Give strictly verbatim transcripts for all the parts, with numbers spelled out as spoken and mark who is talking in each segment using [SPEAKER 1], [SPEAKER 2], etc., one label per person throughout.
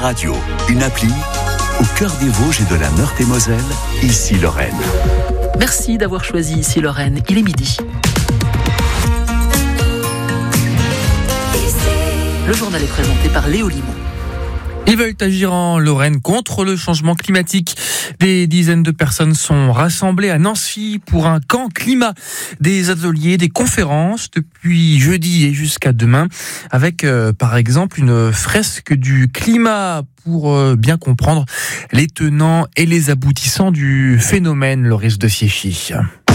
[SPEAKER 1] Radio, une appli au cœur des Vosges et de la Meurthe-et-Moselle, ici Lorraine.
[SPEAKER 2] Merci d'avoir choisi ici Lorraine, il est midi. Le journal est présenté par Léo Limon.
[SPEAKER 3] Ils veulent agir en Lorraine contre le changement climatique. Des dizaines de personnes sont rassemblées à Nancy pour un camp climat. Des ateliers, des conférences depuis jeudi et jusqu'à demain avec euh, par exemple une fresque du climat pour euh, bien comprendre les tenants et les aboutissants du phénomène, Loris de Siéchy.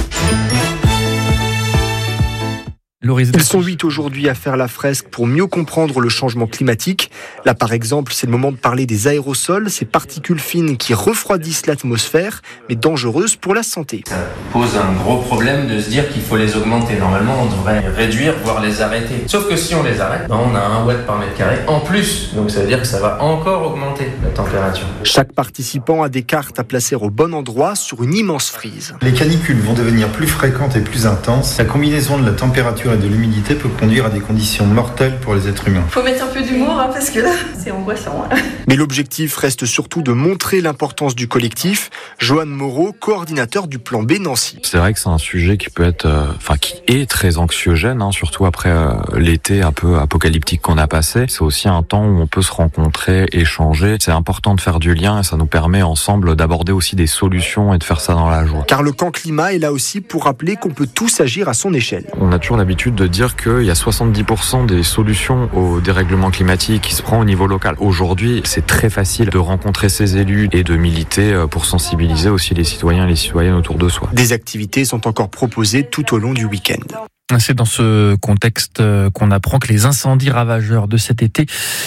[SPEAKER 4] Ils sont huit aujourd'hui à faire la fresque pour mieux comprendre le changement climatique. Là, par exemple, c'est le moment de parler des aérosols, ces particules fines qui refroidissent l'atmosphère, mais dangereuses pour la santé.
[SPEAKER 5] Ça pose un gros problème de se dire qu'il faut les augmenter. Normalement, on devrait réduire, voire les arrêter. Sauf que si on les arrête, ben on a un watt par mètre carré en plus. Donc ça veut dire que ça va encore augmenter la température.
[SPEAKER 4] Chaque participant a des cartes à placer au bon endroit sur une immense frise.
[SPEAKER 6] Les canicules vont devenir plus fréquentes et plus intenses. La combinaison de la température et de l'humidité peut conduire à des conditions mortelles pour les êtres humains.
[SPEAKER 7] Faut mettre un peu d'humour hein, parce que là, c'est angoissant. Hein.
[SPEAKER 4] Mais l'objectif reste surtout de montrer l'importance du collectif. Johan Moreau, coordinateur du plan B Nancy.
[SPEAKER 8] C'est vrai que c'est un sujet qui peut être, euh, enfin qui est très anxiogène, hein, surtout après euh, l'été un peu apocalyptique qu'on a passé. C'est aussi un temps où on peut se rencontrer, échanger. C'est important de faire du lien et ça nous permet ensemble d'aborder aussi des solutions et de faire ça dans la joie.
[SPEAKER 4] Car le camp climat est là aussi pour rappeler qu'on peut tous agir à son échelle.
[SPEAKER 8] On a toujours l'habitude de dire qu'il y a soixante-dix pour cent des solutions au dérèglement climatique qui se prend au niveau local. Aujourd'hui, c'est très facile de rencontrer ces élus et de militer pour sensibiliser aussi les citoyens et les citoyennes autour de soi.
[SPEAKER 4] Des activités sont encore proposées tout au long du week-end.
[SPEAKER 3] C'est dans ce contexte qu'on apprend que les incendies ravageurs de cet été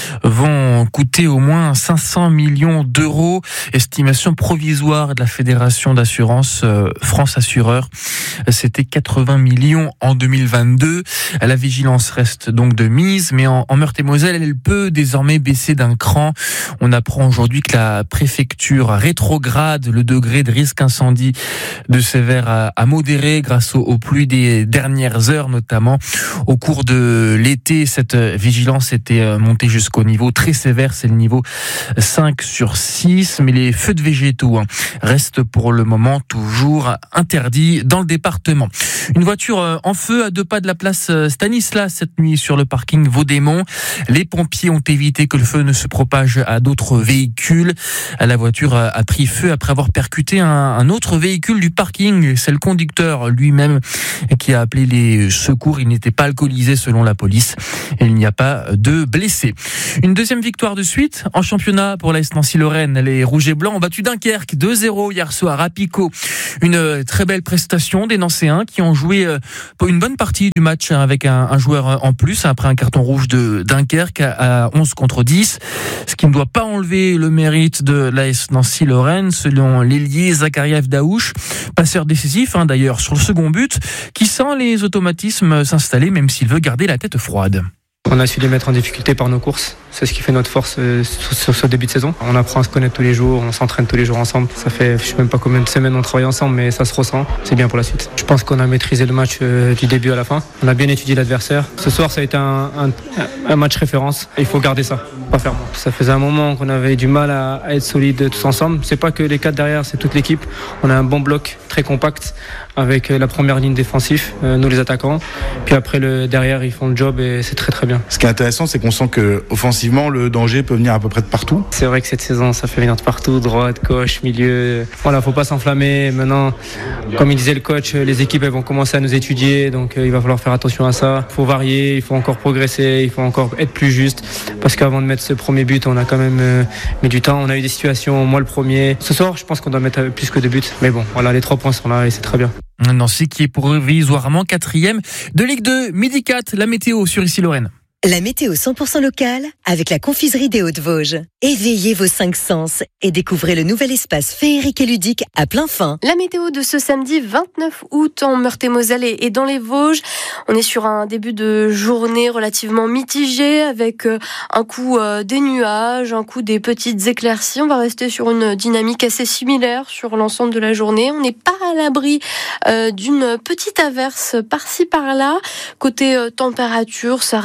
[SPEAKER 3] vont coûter au moins cinq cents millions d'euros. Estimation provisoire de la Fédération d'assurance France Assureur. C'était quatre-vingts millions en deux mille vingt-deux. La vigilance reste donc de mise, mais en, en Meurthe-et-Moselle, elle peut désormais baisser d'un cran. On apprend aujourd'hui que la préfecture rétrograde le degré de risque incendie de sévère à, à modéré grâce aux, aux pluies des dernières heures. Notamment au cours de l'été, cette vigilance était montée jusqu'au niveau très sévère, c'est le niveau cinq sur six, mais les feux de végétaux hein, restent pour le moment toujours interdits dans le département. Une voiture en feu à deux pas de la place Stanislas cette nuit sur le parking Vaudémont. Les pompiers ont évité que le feu ne se propage à d'autres véhicules. La voiture a pris feu après avoir percuté un, un autre véhicule du parking. C'est le conducteur lui-même qui a appelé les secours. Il n'était pas alcoolisé selon la police et il n'y a pas de blessés. Une deuxième victoire de suite en championnat pour l'A S Nancy-Lorraine. Les Rouges et Blancs ont battu Dunkerque deux zéro hier soir à Picot. Une très belle prestation des Nancéens qui ont joué pour une bonne partie du match avec un, un joueur en plus après un carton rouge de Dunkerque à onze contre dix. Ce qui ne doit pas enlever le mérite de l'A S Nancy-Lorraine selon l'ailier Zakariev Daouche, passeur décisif hein, d'ailleurs sur le second but, qui sent les automatismes s'installer même s'il veut garder la tête froide.
[SPEAKER 9] On a su les mettre en difficulté par nos courses. C'est ce qui fait notre force euh, sur, sur ce début de saison. On apprend à se connaître tous les jours, on s'entraîne tous les jours ensemble. Ça fait, je sais même pas combien de semaines on travaille ensemble, mais ça se ressent. C'est bien pour la suite. Je pense qu'on a maîtrisé le match euh, du début à la fin. On a bien étudié l'adversaire. Ce soir, ça a été un, un, un match référence. Et il faut garder ça, pas faire moins. Ça faisait un moment qu'on avait du mal à, à être solides tous ensemble. C'est pas que les quatre derrière, c'est toute l'équipe. On a un bon bloc très compact avec la première ligne défensive, euh, nous les attaquants. Puis après, le derrière, ils font le job et c'est très très bien.
[SPEAKER 10] Ce qui est intéressant, c'est qu'on sent que offensivement, le danger peut venir à peu près de partout.
[SPEAKER 9] C'est vrai que cette saison, ça fait venir de partout, droite, gauche, milieu. Voilà, faut pas s'enflammer. Maintenant, comme il disait le coach, les équipes elles vont commencer à nous étudier, donc euh, il va falloir faire attention à ça. Il faut varier, il faut encore progresser, il faut encore être plus juste. Parce qu'avant de mettre ce premier but, on a quand même euh, mis du temps. On a eu des situations, moi le premier. Ce soir, je pense qu'on doit mettre plus que deux buts. Mais bon, voilà, les trois points sont là et c'est très bien.
[SPEAKER 3] Nancy qui est provisoirement quatrième de Ligue deux. Midi quatre, la météo sur ici Lorraine.
[SPEAKER 11] La météo cent pour cent locale avec la confiserie des Hauts-de-Vosges. Éveillez vos cinq sens et découvrez le nouvel espace féerique et ludique à plein fin.
[SPEAKER 12] La météo de ce samedi vingt-neuf août en Meurthe-et-Moselle et dans les Vosges. On est sur un début de journée relativement mitigé avec un coup des nuages, un coup des petites éclaircies. On va rester sur une dynamique assez similaire sur l'ensemble de la journée. On n'est pas à l'abri d'une petite averse par-ci par-là. Côté température, ça reste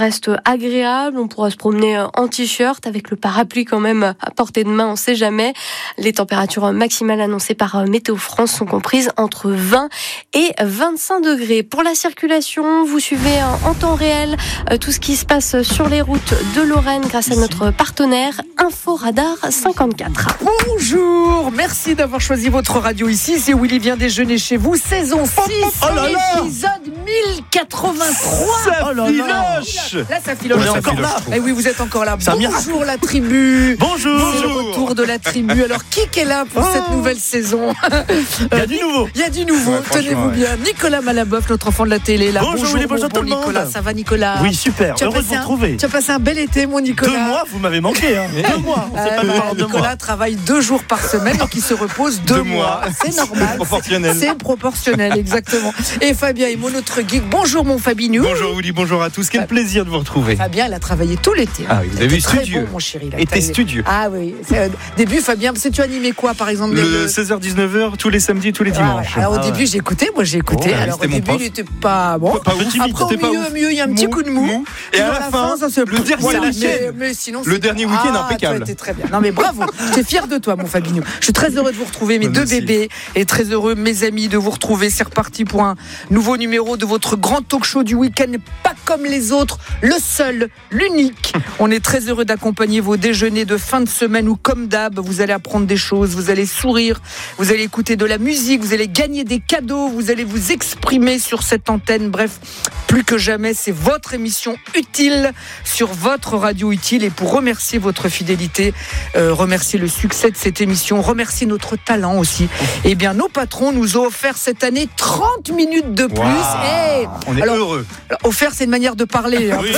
[SPEAKER 12] agréable. On pourra se promener en t-shirt avec le parapluie quand même à portée de main, on sait jamais. Les températures maximales annoncées par Météo France sont comprises entre vingt et vingt-cinq degrés. Pour la circulation, vous suivez en temps réel tout ce qui se passe sur les routes de Lorraine grâce à notre partenaire Inforadar cinquante-quatre.
[SPEAKER 13] Bonjour, merci d'avoir choisi votre radio ici. C'est Willy vient déjeuner chez vous, saison six,
[SPEAKER 14] oh là là,
[SPEAKER 13] épisode mille quatre-vingt-trois.
[SPEAKER 14] Ça oh là filoche
[SPEAKER 13] là. là, ça filoche.
[SPEAKER 14] On est encore là.
[SPEAKER 13] Eh oui, vous êtes encore là.
[SPEAKER 14] Ça
[SPEAKER 13] Bonjour la tribu.
[SPEAKER 14] Bonjour.
[SPEAKER 13] C'est le retour de la tribu. Alors, qui est là pour oh. cette nouvelle saison?
[SPEAKER 14] Il y a du nouveau.
[SPEAKER 13] Il y a du nouveau. Ouais, tenez-vous ouais. bien. Nicolas Malaboeuf, notre enfant de la télé. Là.
[SPEAKER 14] Bonjour, bonjour, bonjour
[SPEAKER 13] bon,
[SPEAKER 14] tout le monde.
[SPEAKER 13] Nicolas, ça va Nicolas?
[SPEAKER 14] Oui, super. Heureux de vous retrouver.
[SPEAKER 13] Tu as passé un bel été, mon Nicolas.
[SPEAKER 14] Deux mois, vous m'avez manqué. Hein. Deux mois.
[SPEAKER 13] Euh,
[SPEAKER 14] pas
[SPEAKER 13] euh, Nicolas mois. travaille deux jours par semaine et qui se repose deux, deux mois. mois. C'est normal.
[SPEAKER 14] C'est proportionnel.
[SPEAKER 13] C'est proportionnel, exactement. Et Fabien Imo, notre geek. Bonjour, mon Fabinou.
[SPEAKER 15] Bonjour, Willy. Bonjour à tous. Quel Fab... plaisir de vous retrouver.
[SPEAKER 13] Fabien, il a travaillé tout l'été.
[SPEAKER 15] Ah oui, vous avez vu studieux.
[SPEAKER 13] Bon, mon chéri.
[SPEAKER 15] Il était studieux.
[SPEAKER 13] Ah oui. Euh, début, Fabien, parce que tu animais quoi, par exemple?
[SPEAKER 15] Le, le... seize heures dix-neuf heures, tous les samedis et tous les dimanches.
[SPEAKER 13] Ah, alors, au
[SPEAKER 15] ah,
[SPEAKER 13] début,
[SPEAKER 15] ouais.
[SPEAKER 13] j'ai écouté. Moi, j'ai écouté.
[SPEAKER 15] Oh,
[SPEAKER 13] alors, au début, il n'était pas bon.
[SPEAKER 15] Pas, pas ouf.
[SPEAKER 13] Après, au milieu, au milieu, il y a un petit
[SPEAKER 15] mou,
[SPEAKER 13] coup de mou.
[SPEAKER 15] mou. Et à la fin,
[SPEAKER 13] ça se
[SPEAKER 15] le dernier
[SPEAKER 13] voilà,
[SPEAKER 15] week-end.
[SPEAKER 13] Mais, mais sinon,
[SPEAKER 15] le dernier week-end
[SPEAKER 13] ah,
[SPEAKER 15] impeccable.
[SPEAKER 13] Toi, très bien. Non, mais bravo. J'étais fier de toi, mon Fabinho. Je suis très heureux de vous retrouver, mes
[SPEAKER 15] bon,
[SPEAKER 13] deux
[SPEAKER 15] merci.
[SPEAKER 13] bébés. Et très heureux, mes amis, de vous retrouver. C'est reparti pour un nouveau numéro de votre grand talk show du week-end. Pas comme les autres, le seul, l'unique. On est très heureux d'accompagner vos déjeuners de fin de semaine où, comme d'hab, vous allez apprendre des choses, vous allez sourire, vous allez écouter de la musique, vous allez gagner des cadeaux, vous allez vous exprimer sur cette antenne. Bref, plus que jamais, c'est votre émission utile sur votre radio utile. Et pour remercier votre fidélité, euh, remercier le succès de cette émission, remercier notre talent aussi, eh bien, nos patrons nous ont offert cette année trente minutes de plus.
[SPEAKER 15] Wow.
[SPEAKER 13] Et
[SPEAKER 15] on est
[SPEAKER 13] alors,
[SPEAKER 15] heureux.
[SPEAKER 13] Alors, offert, c'est une manière de parler. Hein.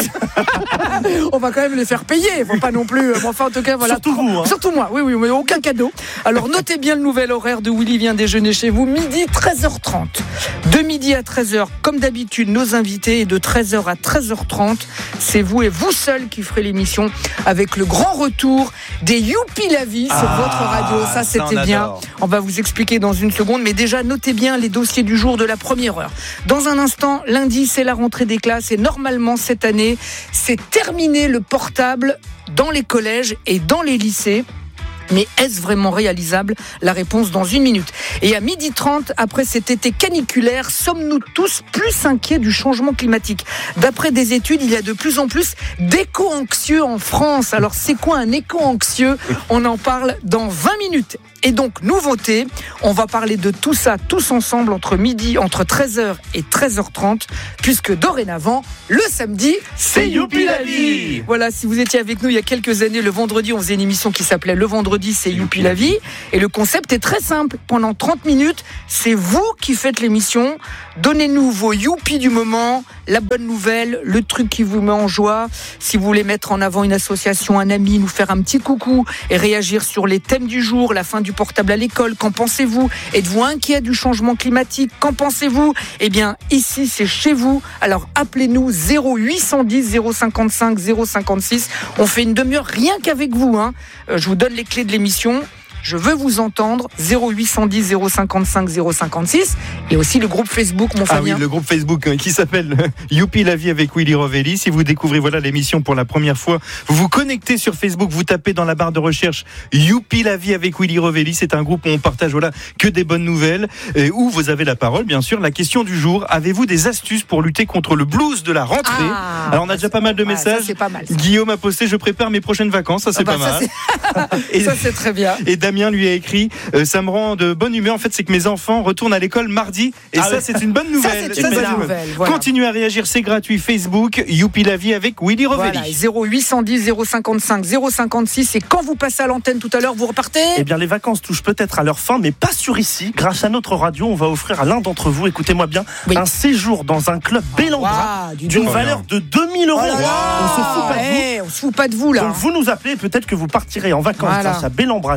[SPEAKER 13] Oui. On va quand même les faire payer. Il ne faut pas non plus. Enfin, en tout cas, voilà.
[SPEAKER 14] Surtout vous. Hein.
[SPEAKER 13] Surtout moi. Oui, oui, mais aucun cadeau. Alors, notez bien le nouvel horaire de Willy vient déjeuner chez vous. Midi, treize heures trente. De midi à treize heures, comme d'habitude, nos invités. Et de treize heures à treize heures trente, c'est vous et vous seul qui ferez l'émission avec le grand retour des Youpi la vie sur ah, votre radio. Ça, c'était ça on bien. On va vous expliquer dans une seconde. Mais déjà, notez bien les dossiers du jour de la première heure. Dans un instant, lundi, c'est la rentrée des classes. Et normalement, cette année, c'est terminé le portable dans les collèges et dans les lycées. Mais est-ce vraiment réalisable? La réponse dans une minute. Et à midi trente, après cet été caniculaire, sommes-nous tous plus inquiets du changement climatique? D'après des études, il y a de plus en plus d'éco-anxieux en France. Alors, c'est quoi un éco-anxieux? On en parle dans vingt minutes. Et donc, nouveauté, on va parler de tout ça tous ensemble entre midi, entre treize heures et treize heures trente, puisque dorénavant, le samedi, c'est Youpi la vie. Voilà, si vous étiez avec nous il y a quelques années, le vendredi, on faisait une émission qui s'appelait Le Vendredi, c'est Youpi la vie. Et le concept est très simple. Pendant trente minutes, c'est vous qui faites l'émission. Donnez-nous vos Youpi du moment, la bonne nouvelle, le truc qui vous met en joie. Si vous voulez mettre en avant une association, un ami, nous faire un petit coucou et réagir sur les thèmes du jour, la fin du portable à l'école, qu'en pensez-vous? Êtes-vous inquiet du changement climatique? Qu'en pensez-vous? Eh bien, ici, c'est chez vous. Alors, appelez-nous zéro huit cent dix zéro cinquante-cinq zéro cinquante-six. On fait une demi-heure rien qu'avec vous. Hein. Euh, je vous donne les clés de l'émission. Je veux vous entendre. Zéro huit cent dix zéro cinquante-cinq zéro cinquante-six. Et aussi le groupe Facebook, mon Fabien.
[SPEAKER 15] Ah oui, le groupe Facebook hein, qui s'appelle Youpi la vie avec Willy Rovelli. Si vous découvrez voilà l'émission pour la première fois, vous vous connectez sur Facebook, vous tapez dans la barre de recherche Youpi la vie avec Willy Rovelli. C'est un groupe où on partage voilà que des bonnes nouvelles, et où vous avez la parole, bien sûr. La question du jour, avez-vous des astuces pour lutter contre le blues de la rentrée? ah, Alors on a déjà pas mal de
[SPEAKER 13] ouais,
[SPEAKER 15] messages.
[SPEAKER 13] Ça, c'est pas mal, ça.
[SPEAKER 15] Guillaume a posté, je prépare mes prochaines vacances. Ça c'est ah bah, pas
[SPEAKER 13] ça,
[SPEAKER 15] mal.
[SPEAKER 13] C'est... et, ça c'est très bien.
[SPEAKER 15] Et Damien lui a écrit euh, ça me rend de bonne humeur. En fait, c'est que mes enfants retournent à l'école mardi. Et ah ça, ouais. c'est une bonne nouvelle.
[SPEAKER 13] Ça, c'est une bonne nouvelle. Voilà.
[SPEAKER 15] Continuez à réagir, c'est gratuit. Facebook, Youpi la vie avec Willy Rovelli.
[SPEAKER 13] Voilà, zéro huit cent dix zéro cinquante-cinq zéro cinquante-six. Et quand vous passez à l'antenne tout à l'heure, vous repartez?
[SPEAKER 14] Eh bien, les vacances touchent peut-être à leur fin, mais pas sur ici. Grâce à notre radio, on va offrir à l'un d'entre vous, écoutez-moi bien, oui. un séjour dans un club bel en bras
[SPEAKER 13] wow,
[SPEAKER 14] d'une valeur de deux mille euros.
[SPEAKER 13] Oh
[SPEAKER 14] on se fout pas de
[SPEAKER 13] hey,
[SPEAKER 14] vous.
[SPEAKER 13] On se fout pas de vous là.
[SPEAKER 14] Donc vous nous appelez, peut-être que vous partirez en vacances voilà. grâce à Bel en Bras Club numéro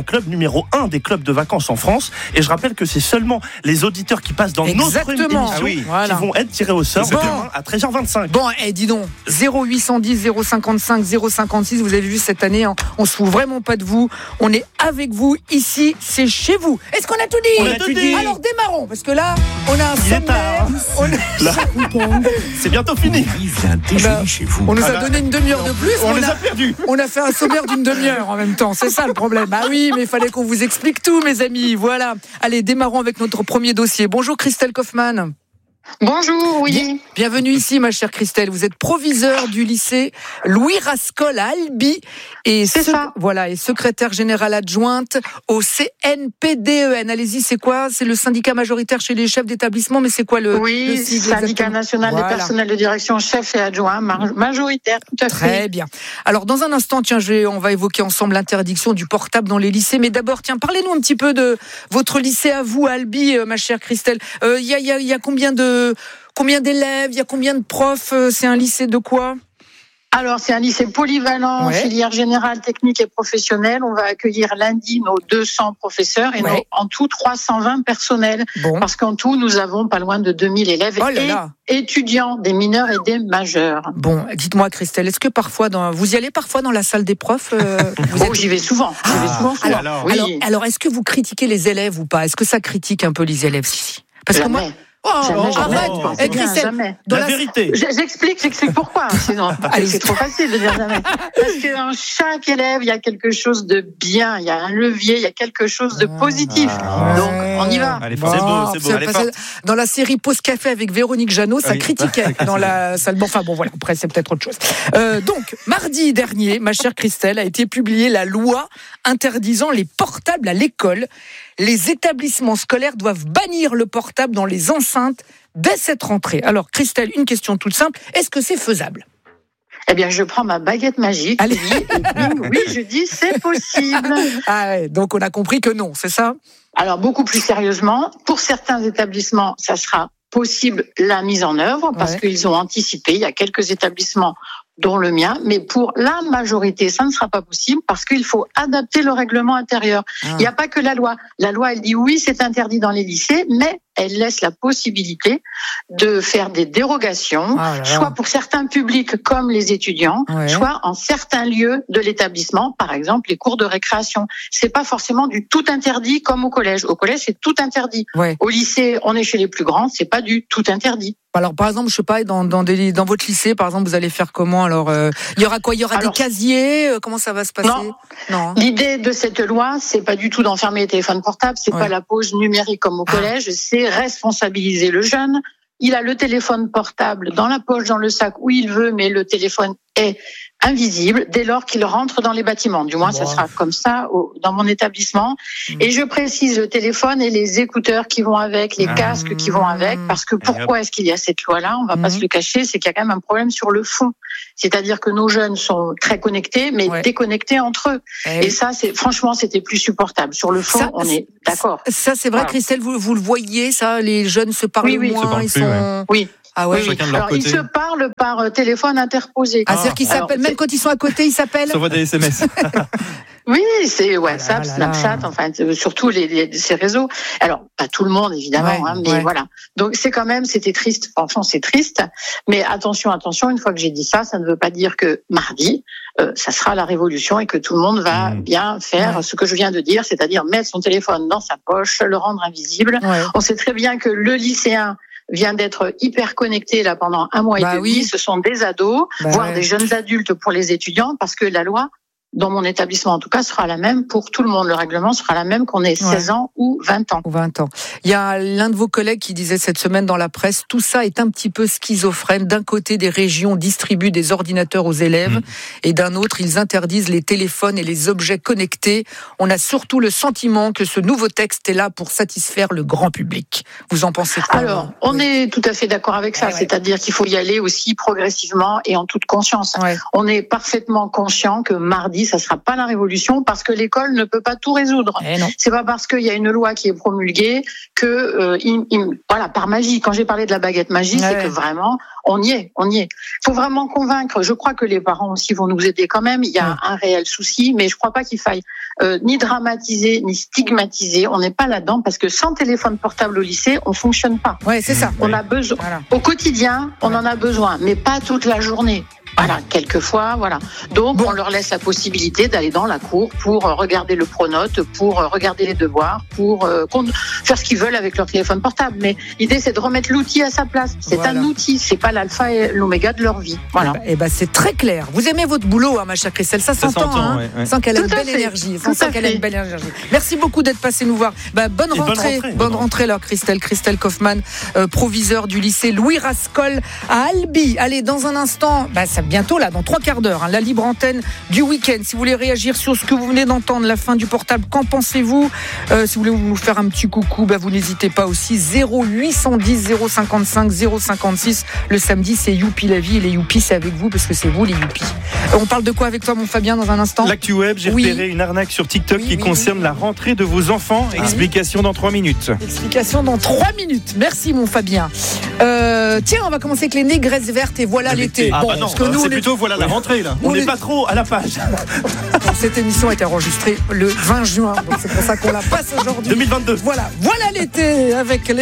[SPEAKER 14] numéro un des clubs de vacances en France. Et je rappelle que c'est seulement les auditeurs qui passent dans
[SPEAKER 13] Exactement.
[SPEAKER 14] notre émission
[SPEAKER 13] Ah oui.
[SPEAKER 14] qui
[SPEAKER 13] Voilà.
[SPEAKER 14] vont être tirés au sort
[SPEAKER 13] Bon.
[SPEAKER 14] demain à treize heures vingt-cinq.
[SPEAKER 13] Bon, et eh, dis donc, zéro huit cent dix, zéro cinquante-cinq, zéro cinquante-six, vous avez vu cette année, hein, on se fout vraiment pas de vous. On est avec vous ici, c'est chez vous. Est-ce qu'on a tout dit?
[SPEAKER 14] On a tout dit.
[SPEAKER 13] Alors démarrons, parce que là, on a un
[SPEAKER 14] Il est tard.
[SPEAKER 13] sommaire. On a-
[SPEAKER 14] Là, c'est bientôt fini.
[SPEAKER 1] Il vient déjeuner chez vous.
[SPEAKER 13] On nous a
[SPEAKER 14] Ah là,
[SPEAKER 13] donné une demi-heure de plus.
[SPEAKER 14] on
[SPEAKER 13] mais
[SPEAKER 14] les
[SPEAKER 13] a,
[SPEAKER 14] a perdus.
[SPEAKER 13] On a fait un sommaire d'une demi-heure en même temps. C'est ça le problème. Ah oui, mais il fallait qu'on vous explique tout, mes amis. Voilà. Allez, démarrons avec notre premier dossier. Bonjour Christelle Kaufmann.
[SPEAKER 16] Bonjour, oui.
[SPEAKER 13] Bien- bienvenue ici, ma chère Christelle. Vous êt proviseure du lycée Louis Rascol à Albi et,
[SPEAKER 16] C'est ça.
[SPEAKER 13] voilà, et secrétaire générale adjointe au C N P D E N. Allez-y, c'est quoi? C'est le syndicat majoritaire chez les chefs d'établissement, mais c'est quoi le,
[SPEAKER 16] Oui,
[SPEAKER 13] le sigle
[SPEAKER 16] syndicat
[SPEAKER 13] exactement
[SPEAKER 16] national
[SPEAKER 13] Voilà.
[SPEAKER 16] des personnels de direction, chefs et adjoints, mar- majoritaire, tout à fait.
[SPEAKER 13] Très bien. Alors, dans un instant, tiens, je vais, on va évoquer ensemble l'interdiction du portable dans les lycées. Mais d'abord, tiens, parlez-nous un petit peu de votre lycée à vous, à Albi, euh, ma chère Christelle. Il euh, y, a, y, a, y a combien de combien d'élèves? Il y a combien de profs? euh, C'est un lycée de quoi?
[SPEAKER 16] Alors, c'est un lycée polyvalent,
[SPEAKER 13] Ouais.
[SPEAKER 16] filière générale, technique et professionnelle. On va accueillir lundi nos deux cents professeurs et
[SPEAKER 13] Ouais.
[SPEAKER 16] nos, en tout trois cent vingt personnels.
[SPEAKER 13] Bon.
[SPEAKER 16] Parce qu'en tout, nous avons pas loin de deux mille élèves
[SPEAKER 13] Oh là
[SPEAKER 16] et
[SPEAKER 13] là.
[SPEAKER 16] étudiants, des mineurs et des majeurs.
[SPEAKER 13] Bon, dites-moi, Christelle, est-ce que parfois, dans, vous y allez parfois dans la salle des profs euh, vous
[SPEAKER 16] Oh,
[SPEAKER 13] êtes-
[SPEAKER 16] j'y vais souvent. J'y vais souvent, souvent.
[SPEAKER 13] alors,
[SPEAKER 16] Oui.
[SPEAKER 13] alors, alors, est-ce que vous critiquez les élèves ou pas? Est-ce que ça critique un peu les élèves ici? Parce que
[SPEAKER 16] Jamais.
[SPEAKER 13] moi, oh,
[SPEAKER 16] Jamais, jamais.
[SPEAKER 13] arrête,
[SPEAKER 16] Oh,
[SPEAKER 13] Eh,
[SPEAKER 16] c'est bien,
[SPEAKER 13] Christelle,
[SPEAKER 16] jamais.
[SPEAKER 13] dans
[SPEAKER 14] La vérité.
[SPEAKER 16] J- J'explique, j'explique pourquoi. Sinon,
[SPEAKER 13] Allez.
[SPEAKER 16] c'est trop facile de dire jamais. Parce que dans chaque élève, il y a quelque chose de bien, il y a un levier, il y a quelque chose de positif. Donc, on y va.
[SPEAKER 15] Allez,
[SPEAKER 13] Bon,
[SPEAKER 15] c'est beau, c'est beau.
[SPEAKER 13] c'est
[SPEAKER 15] Allez,
[SPEAKER 13] parce
[SPEAKER 15] forte.
[SPEAKER 13] que dans la série Pause Café avec Véronique Jeannot, ça
[SPEAKER 15] Oui.
[SPEAKER 13] critiquait dans la salle. Bon, enfin bon, voilà. Après, c'est peut-être autre chose. Euh, donc, mardi dernier, ma chère Christelle, a été publiée la loi interdisant les portables à l'école. Les établissements scolaires doivent bannir le portable dans les enceintes dès cette rentrée. Alors, Christelle, une question toute simple. Est-ce que c'est faisable?
[SPEAKER 16] Eh bien, je prends ma baguette magique.
[SPEAKER 13] Allez.
[SPEAKER 16] Oui, et bing, oui, je dis c'est possible.
[SPEAKER 13] Ah ouais, donc on a compris que non, c'est ça?
[SPEAKER 16] Alors, beaucoup plus sérieusement, pour certains établissements, ça sera possible la mise en œuvre parce
[SPEAKER 13] Ouais.
[SPEAKER 16] qu'ils ont anticipé. Il y a quelques établissements dont le mien, mais pour la majorité, ça ne sera pas possible parce qu'il faut adapter le règlement intérieur.
[SPEAKER 13] Ah.
[SPEAKER 16] Il n'y a pas que la loi. La loi, elle dit oui, c'est interdit dans les lycées, mais elle laisse la possibilité de faire des dérogations,
[SPEAKER 13] Ah là là.
[SPEAKER 16] soit pour certains publics comme les étudiants,
[SPEAKER 13] Ouais.
[SPEAKER 16] soit en certains lieux de l'établissement, par exemple les cours de récréation. C'est pas forcément du tout interdit comme au collège. Au collège, c'est tout interdit.
[SPEAKER 13] Ouais.
[SPEAKER 16] Au lycée, on est chez les plus grands, c'est pas du tout interdit.
[SPEAKER 13] Alors, par exemple, je sais pas, dans, dans, des, dans votre lycée, par exemple, vous allez faire comment? Alors, euh, il y aura quoi? Il y aura
[SPEAKER 16] Alors,
[SPEAKER 13] des casiers? euh, Comment ça va se passer?
[SPEAKER 16] Non.
[SPEAKER 13] Non.
[SPEAKER 16] L'idée de cette loi, c'est pas du tout d'enfermer les téléphones portables, c'est
[SPEAKER 13] Ouais.
[SPEAKER 16] pas la pause numérique comme au
[SPEAKER 13] Ah.
[SPEAKER 16] collège, c'est responsabiliser le jeune. Il a le téléphone portable dans la poche, dans le sac, où il veut, mais le téléphone est invisible dès lors qu'il rentre dans les bâtiments. Du moins, ça
[SPEAKER 13] Wow.
[SPEAKER 16] sera comme ça au, dans mon établissement.
[SPEAKER 13] Mm.
[SPEAKER 16] Et je précise le téléphone et les écouteurs qui vont avec, les
[SPEAKER 15] Ah.
[SPEAKER 16] casques qui vont avec, parce que pourquoi est-ce qu'il y a cette loi-là? On va pas
[SPEAKER 13] Mm.
[SPEAKER 16] se le cacher, c'est qu'il y a quand même un problème sur le fond. C'est-à-dire que nos jeunes sont très connectés, mais
[SPEAKER 13] Ouais.
[SPEAKER 16] déconnectés entre eux.
[SPEAKER 13] Eh
[SPEAKER 16] Et ça, c'est franchement, c'était plus supportable. Sur le fond,
[SPEAKER 13] Ça,
[SPEAKER 16] on est d'accord.
[SPEAKER 13] Ça, c'est vrai,
[SPEAKER 16] Voilà.
[SPEAKER 13] Christelle, vous, vous le voyez, ça? Les jeunes se parlent
[SPEAKER 16] Oui, oui.
[SPEAKER 13] moins,
[SPEAKER 15] Se parlent
[SPEAKER 13] ils
[SPEAKER 15] plus,
[SPEAKER 13] sont.
[SPEAKER 16] Oui.
[SPEAKER 13] Ah ouais.
[SPEAKER 16] Oui, oui.
[SPEAKER 15] Chacun de leur
[SPEAKER 16] Alors, ils
[SPEAKER 15] côté.
[SPEAKER 16] se parlent par euh, téléphone interposé.
[SPEAKER 13] Ah, c'est-à-dire qu'ils
[SPEAKER 16] Alors,
[SPEAKER 13] s'appellent, même
[SPEAKER 16] c'est-
[SPEAKER 13] quand ils sont à côté, ils s'appellent?
[SPEAKER 15] Ça voit des S M S.
[SPEAKER 16] Oui, c'est WhatsApp,
[SPEAKER 13] Ah là là là.
[SPEAKER 16] Snapchat, enfin euh, surtout les, les- ces réseaux. Alors pas tout le monde évidemment,
[SPEAKER 13] Ouais,
[SPEAKER 16] hein, mais
[SPEAKER 13] ouais.
[SPEAKER 16] voilà. Donc c'est quand même, c'était triste. Franchement, c'est triste. Mais attention, attention. Une fois que j'ai dit ça, ça ne veut pas dire que mardi, euh, ça sera la révolution et que tout le monde va
[SPEAKER 15] Mmh.
[SPEAKER 16] bien faire
[SPEAKER 13] Ouais.
[SPEAKER 16] ce que je viens de dire, c'est-à-dire mettre son téléphone dans sa poche, le rendre invisible.
[SPEAKER 13] Ouais.
[SPEAKER 16] On sait très bien que le lycéen vient d'être hyper connecté là pendant un mois
[SPEAKER 13] Bah
[SPEAKER 16] et demi.
[SPEAKER 13] oui.
[SPEAKER 16] Ce sont des ados,
[SPEAKER 13] Bah
[SPEAKER 16] voire
[SPEAKER 13] ouais.
[SPEAKER 16] des jeunes adultes pour les étudiants, parce que la loi, dans mon établissement en tout cas, sera la même pour tout le monde. Le règlement sera la même qu'on ait seize ans ou vingt ans.
[SPEAKER 13] Ou vingt ans. Il y a l'un de vos collègues qui disait cette semaine dans la presse, tout ça est un petit peu schizophrène. D'un côté, des régions distribuent des ordinateurs aux élèves,
[SPEAKER 15] Mmh.
[SPEAKER 13] et d'un autre, ils interdisent les téléphones et les objets connectés. On a surtout le sentiment que ce nouveau texte est là pour satisfaire le grand public. Vous en pensez quoi?
[SPEAKER 16] Alors, on
[SPEAKER 13] Oui.
[SPEAKER 16] est tout à fait d'accord avec ça.
[SPEAKER 13] Ouais, ouais.
[SPEAKER 16] C'est-à-dire qu'il faut y aller aussi progressivement et en toute conscience.
[SPEAKER 13] Ouais.
[SPEAKER 16] On est parfaitement conscient que mardi, ça sera pas la révolution parce que l'école ne peut pas tout résoudre.
[SPEAKER 13] Eh non.
[SPEAKER 16] C'est pas parce qu'il y a une loi qui est promulguée que, euh, il- il- voilà, par magie. Quand j'ai parlé de la baguette magie,
[SPEAKER 13] Ouais.
[SPEAKER 16] c'est que vraiment, on y est, on y est. Faut vraiment convaincre. Je crois que les parents aussi vont nous aider quand même. Il y a
[SPEAKER 13] Ouais.
[SPEAKER 16] un réel souci, mais je crois pas qu'il faille euh, ni dramatiser, ni stigmatiser. On n'est pas là-dedans parce que sans téléphone portable au lycée, on fonctionne pas.
[SPEAKER 13] Ouais, c'est ça.
[SPEAKER 16] On
[SPEAKER 13] oui.
[SPEAKER 16] a besoin.
[SPEAKER 13] Voilà.
[SPEAKER 16] Au quotidien, on en a besoin, mais pas toute la journée. Voilà, quelquefois, voilà. Donc, bon. on leur laisse la possibilité d'aller dans la cour pour regarder le pronote, pour regarder les devoirs, pour euh, faire ce qu'ils veulent avec leur téléphone portable. Mais l'idée, c'est de remettre l'outil à sa place. C'est voilà. un outil, c'est pas l'alpha et l'oméga de leur vie. Voilà.
[SPEAKER 13] Et ben, c'est très clair. Vous aimez votre boulot, hein, ma chère Christelle, ça, ça s'entend. Hein, ouais, ouais. Sans qu'elle ait une belle énergie. Sans qu'elle ait une belle énergie. Merci beaucoup d'être passé nous voir. Bah, bonne, rentrée, bonne rentrée. Bonne bon. rentrée, alors, Christelle. Christelle Kaufmann, euh, proviseur du lycée Louis Rascol à Albi. Allez, dans un instant, bah, ça bientôt là, dans trois quart d'heure, hein, la libre antenne du week-end. Si vous voulez réagir sur ce que vous venez d'entendre, la fin du portable, qu'en pensez-vous? euh, Si vous voulez nous faire un petit coucou, bah, vous n'hésitez pas aussi. Zéro huit cent dix zéro cinquante-cinq zéro cinquante-six. Le samedi, c'est Youpi la vie, et les Youpi, c'est avec vous parce que c'est vous les Youpi. Euh, on parle de quoi avec toi, mon Fabien, dans un instant?
[SPEAKER 15] L'actu web, j'ai oui. repéré une arnaque sur TikTok oui, qui oui, concerne oui. la rentrée de vos enfants. Ah, Explication oui. dans trois minutes.
[SPEAKER 13] Explication dans trois minutes. Merci, mon Fabien. Euh, tiens, on va commencer avec les négresses vertes et voilà l'été.
[SPEAKER 15] Ah bon, bah non, parce que nous, c'est plutôt est... voilà la rentrée là. On n'est est... pas trop à la page.
[SPEAKER 13] Cette émission a été enregistrée le vingt juin, donc c'est pour ça qu'on la passe aujourd'hui.
[SPEAKER 15] deux mille vingt-deux.
[SPEAKER 13] Voilà, voilà l'été avec les